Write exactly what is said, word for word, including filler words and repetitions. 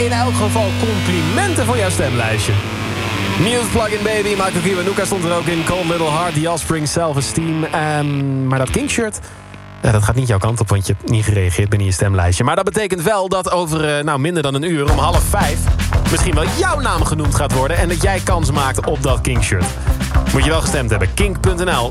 in elk geval complimenten voor jouw stemlijstje. Muse, Plug-in Baby, Michael Kiwanuka stond er ook in. Cold Little Heart, The Offspring, Self-Esteem. Um, maar dat King-shirt, ja, dat gaat niet jouw kant op, want je hebt niet gereageerd binnen je stemlijstje. Maar dat betekent wel dat over uh, nou, minder dan een uur, om half vijf... misschien wel jouw naam genoemd gaat worden en dat jij kans maakt op dat King-shirt. Moet je wel gestemd hebben. Kink punt n l